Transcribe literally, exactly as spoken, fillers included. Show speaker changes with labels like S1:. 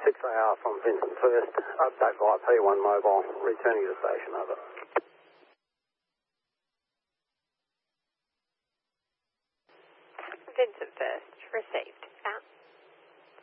S1: six A R from Vincent First. Update via P one mobile, returning to the station, over.
S2: Vincent First, received.